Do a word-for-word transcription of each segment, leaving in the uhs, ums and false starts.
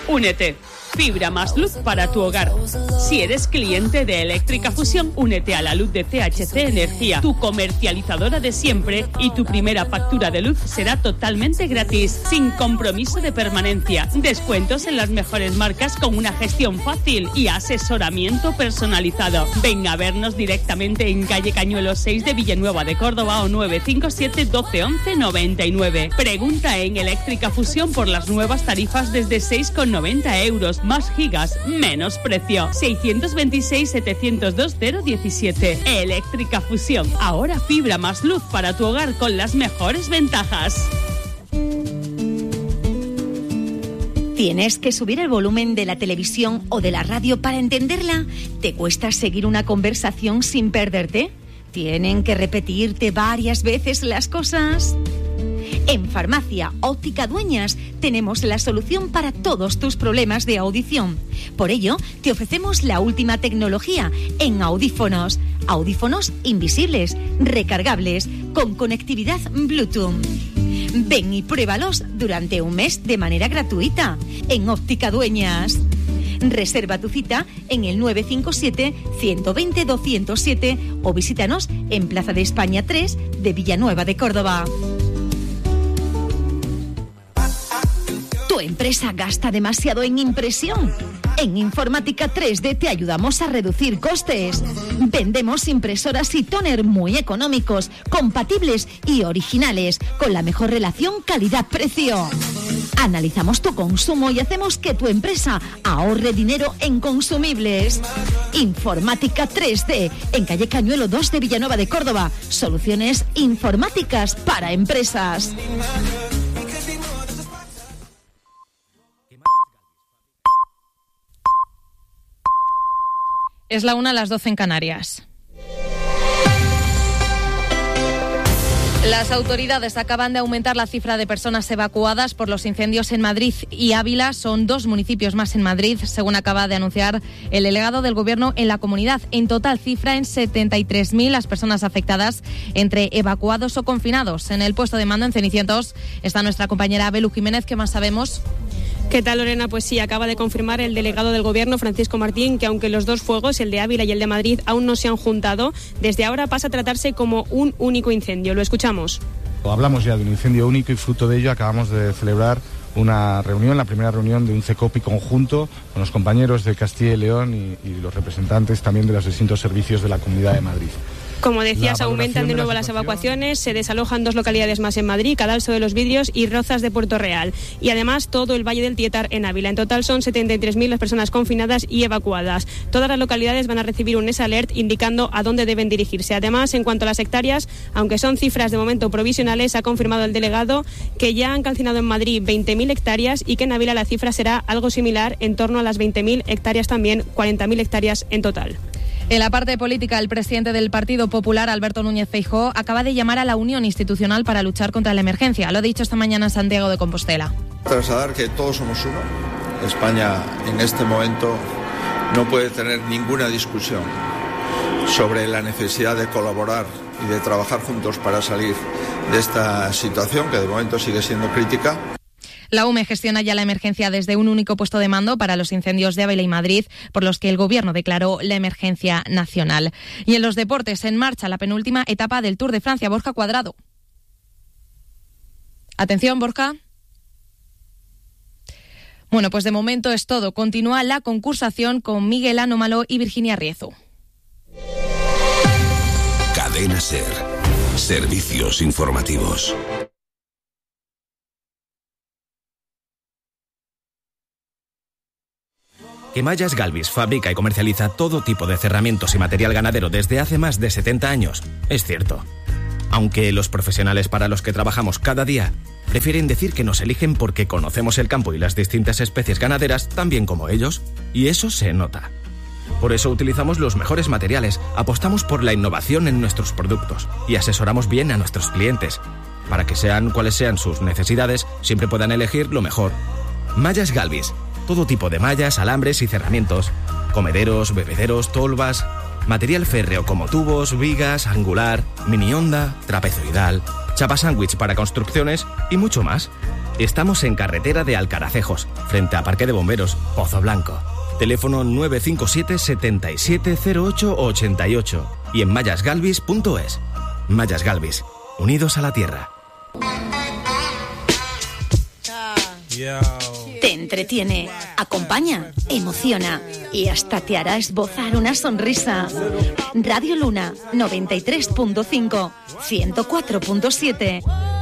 Únete. Fibra más luz para tu hogar. Si eres cliente de Eléctrica Fusión, únete a la luz de C H C Energía, tu comercializadora de siempre, y tu primera factura de luz será totalmente gratis, sin compromiso de permanencia. Descuentos en las mejores marcas con una gestión fácil y asesoramiento personalizado. Ven a vernos directamente en calle Cañuelos seis de Villanueva de Córdoba o nueve cinco siete, doce, once, noventa y nueve. Pregunta en Eléctrica Fusión por las nuevas tarifas desde seis con noventa euros. Más gigas, menos precio. seiscientos veintiséis, setecientos dos, cero diecisiete. Eléctrica Fusión. Ahora fibra más luz para tu hogar con las mejores ventajas. ¿Tienes que subir el volumen de la televisión o de la radio para entenderla? ¿Te cuesta seguir una conversación sin perderte? ¿Tienen que repetirte varias veces las cosas? En Farmacia Óptica Dueñas tenemos la solución para todos tus problemas de audición. Por ello, te ofrecemos la última tecnología en audífonos. Audífonos invisibles, recargables, con conectividad Bluetooth. Ven y pruébalos durante un mes de manera gratuita en Óptica Dueñas. Reserva tu cita en el nueve cinco siete, uno dos cero, dos cero siete o visítanos en Plaza de España tres de Villanueva de Córdoba. ¿Tu empresa gasta demasiado en impresión? En Informática tres D te ayudamos a reducir costes. Vendemos impresoras y tóner muy económicos, compatibles y originales, con la mejor relación calidad-precio. Analizamos tu consumo y hacemos que tu empresa ahorre dinero en consumibles. Informática tres D, en calle Cañuelo dos de Villanueva de Córdoba. Soluciones informáticas para empresas. Es la una a las doce en Canarias. Las autoridades acaban de aumentar la cifra de personas evacuadas por los incendios en Madrid y Ávila. Son dos municipios más en Madrid, según acaba de anunciar el delegado del Gobierno en la comunidad. En total cifra en setenta y tres mil las personas afectadas, entre evacuados o confinados. En el puesto de mando en Cenicientos está nuestra compañera Belu Jiménez. ¿Qué más sabemos? ¿Qué tal, Lorena? Pues sí, acaba de confirmar el delegado del Gobierno, Francisco Martín, que aunque los dos fuegos, el de Ávila y el de Madrid, aún no se han juntado, desde ahora pasa a tratarse como un único incendio. Lo escuchamos. Hablamos ya de un incendio único y fruto de ello acabamos de celebrar una reunión, la primera reunión de un CECOPI conjunto con los compañeros de Castilla y León y, y los representantes también de los distintos servicios de la Comunidad de Madrid. Como decías, aumentan de nuevo las evacuaciones, se desalojan dos localidades más en Madrid, Cadalso de los Vidrios y Rozas de Puerto Real. Y además todo el Valle del Tietar en Ávila. En total son setenta y tres mil las personas confinadas y evacuadas. Todas las localidades van a recibir un S-Alert indicando a dónde deben dirigirse. Además, en cuanto a las hectáreas, aunque son cifras de momento provisionales, ha confirmado el delegado que ya han calcinado en Madrid veinte mil hectáreas y que en Ávila la cifra será algo similar, en torno a las veinte mil hectáreas también, cuarenta mil hectáreas en total. En la parte política, el presidente del Partido Popular, Alberto Núñez Feijóo, acaba de llamar a la unión institucional para luchar contra la emergencia. Lo ha dicho esta mañana en Santiago de Compostela. Trasladar que todos somos uno. España en este momento no puede tener ninguna discusión sobre la necesidad de colaborar y de trabajar juntos para salir de esta situación que de momento sigue siendo crítica. La U M E gestiona ya la emergencia desde un único puesto de mando para los incendios de Ávila y Madrid, por los que el Gobierno declaró la emergencia nacional. Y en los deportes, en marcha la penúltima etapa del Tour de Francia. Borja Cuadrado. Atención, Borja. Bueno, pues de momento es todo. Continúa la concursación con Miguel Anómalo y Virginia Riezu. Cadena SER. Servicios informativos. Que Mallas Galvis fabrica y comercializa todo tipo de cerramientos y material ganadero desde hace más de setenta años, es cierto. Aunque los profesionales para los que trabajamos cada día prefieren decir que nos eligen porque conocemos el campo y las distintas especies ganaderas tan bien como ellos, y eso se nota. Por eso utilizamos los mejores materiales, apostamos por la innovación en nuestros productos y asesoramos bien a nuestros clientes. Para que sean cuales sean sus necesidades, siempre puedan elegir lo mejor. Mallas Galvis. Todo tipo de mallas, alambres y cerramientos. Comederos, bebederos, tolvas. Material férreo como tubos, vigas, angular, mini onda, trapezoidal, chapa sándwich para construcciones y mucho más. Estamos en carretera de Alcaracejos, frente a Parque de Bomberos, Pozo Blanco. Teléfono nueve cinco siete, setenta y siete, cero ocho, ochenta y ocho y en mayasgalvis punto es. Mayas Galvis, unidos a la tierra. Te entretiene, acompaña, emociona y hasta te hará esbozar una sonrisa. Radio Luna, noventa y tres punto cinco, ciento cuatro punto siete.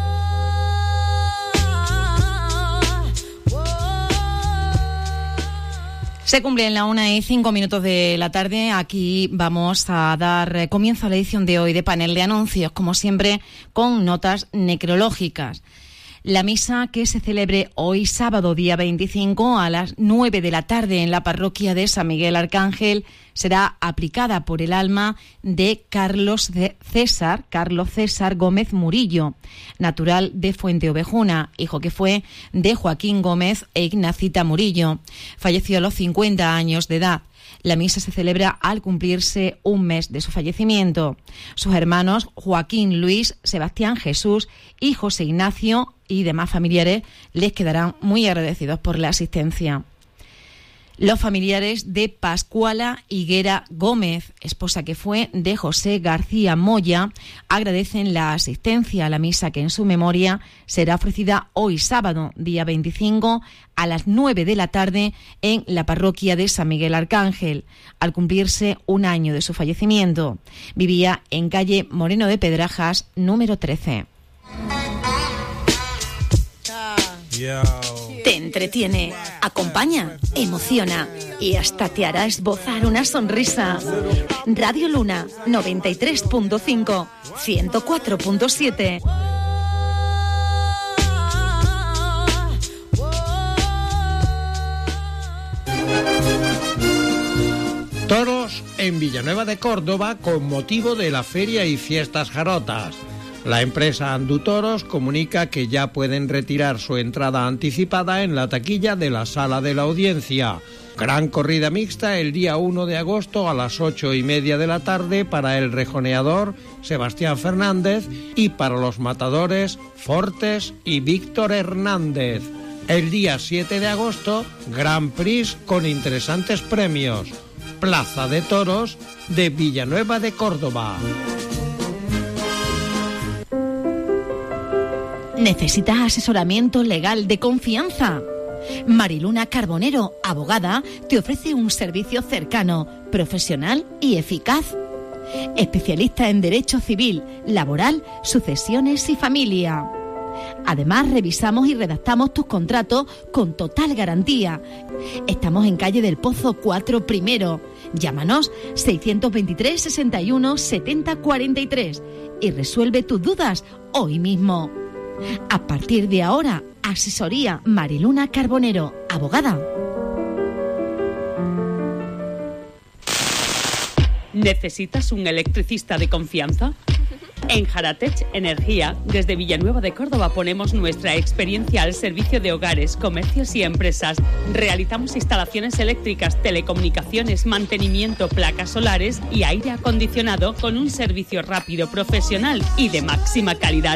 Se cumplen la una y cinco minutos de la tarde. Aquí vamos a dar comienzo a la edición de hoy de Panel de Anuncios, como siempre, con notas necrológicas. La misa que se celebre hoy sábado día veinticinco a las nueve de la tarde en la parroquia de San Miguel Arcángel será aplicada por el alma de Carlos César, Carlos César Gómez Murillo, natural de Fuente Ovejuna, hijo que fue de Joaquín Gómez e Ignacita Murillo. Falleció a los cincuenta años de edad. La misa se celebra al cumplirse un mes de su fallecimiento. Sus hermanos Joaquín Luis, Sebastián Jesús y José Ignacio y demás familiares les quedarán muy agradecidos por la asistencia. Los familiares de Pascuala Higuera Gómez, esposa que fue de José García Moya, agradecen la asistencia a la misa que en su memoria será ofrecida hoy sábado, día veinticinco, a las nueve de la tarde en la parroquia de San Miguel Arcángel, al cumplirse un año de su fallecimiento. Vivía en calle Moreno de Pedrajas, número trece. Te entretiene, acompaña, emociona y hasta te hará esbozar una sonrisa. Radio Luna, noventa y tres punto cinco, ciento cuatro punto siete. Toros en Villanueva de Córdoba con motivo de la Feria y Fiestas Jarotas. La empresa Andutoros comunica que ya pueden retirar su entrada anticipada en la taquilla de la Sala de la Audiencia. Gran corrida mixta el día uno de agosto a las ocho y media de la tarde para el rejoneador Sebastián Fernández y para los matadores Fortes y Víctor Hernández. El día siete de agosto, Gran Prix con interesantes premios. Plaza de Toros de Villanueva de Córdoba. ¿Necesitas asesoramiento legal de confianza? Mariluna Carbonero, abogada, te ofrece un servicio cercano, profesional y eficaz. Especialista en Derecho Civil, Laboral, Sucesiones y Familia. Además, revisamos y redactamos tus contratos con total garantía. Estamos en calle del Pozo cuatro Primero. Llámanos seiscientos veintitrés, sesenta y uno, setenta, cuarenta y tres y resuelve tus dudas hoy mismo. A partir de ahora, asesoría Mariluna Carbonero, abogada. ¿Necesitas un electricista de confianza? En Jaratech Energía, desde Villanueva de Córdoba, ponemos nuestra experiencia al servicio de hogares, comercios y empresas. Realizamos instalaciones eléctricas, telecomunicaciones, mantenimiento, placas solares y aire acondicionado con un servicio rápido, profesional y de máxima calidad.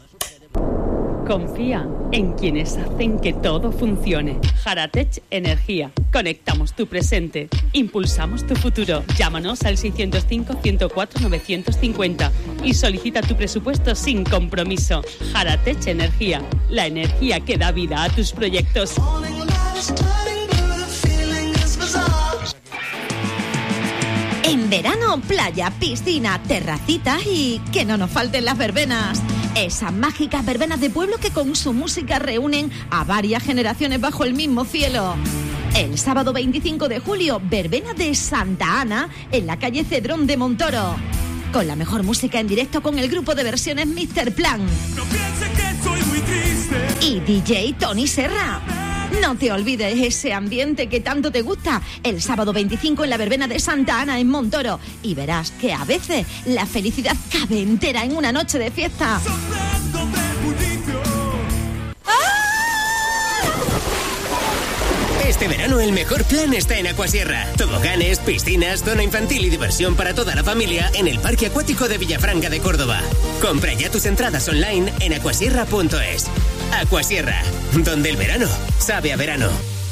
Confía en quienes hacen que todo funcione. Jaratech Energía. Conectamos tu presente. Impulsamos tu futuro. Llámanos al seiscientos cinco, ciento cuatro, novecientos cincuenta y solicita tu presupuesto sin compromiso. Jaratech Energía. La energía que da vida a tus proyectos. En verano, playa, piscina, terracita y que no nos falten las verbenas. Esas mágicas verbenas de pueblo que con su música reúnen a varias generaciones bajo el mismo cielo. El sábado veinticinco de julio, verbena de Santa Ana en la calle Cedrón de Montoro. Con la mejor música en directo con el grupo de versiones míster Plan. No pienses que soy muy triste. Y D J Tony Serra. No te olvides ese ambiente que tanto te gusta el sábado veinticinco en la verbena de Santa Ana en Montoro y verás que a veces la felicidad cabe entera en una noche de fiesta. Este verano el mejor plan está en Aquasierra. Toboganes, piscinas, zona infantil y diversión para toda la familia en el Parque Acuático de Villafranca de Córdoba. Compra ya tus entradas online en aquasierra punto es. Aquasierra, donde el verano sabe a verano.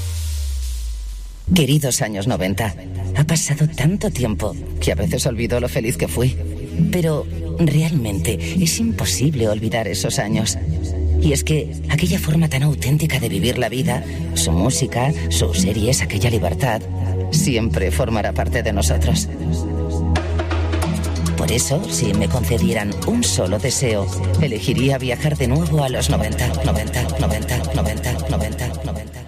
Queridos años noventa, ha pasado tanto tiempo que a veces olvido lo feliz que fui. Pero realmente es imposible olvidar esos años. Y es que aquella forma tan auténtica de vivir la vida, su música, sus series, aquella libertad, siempre formará parte de nosotros. Por eso, si me concedieran un solo deseo, elegiría viajar de nuevo a los noventa, noventa, noventa, noventa, noventa, noventa.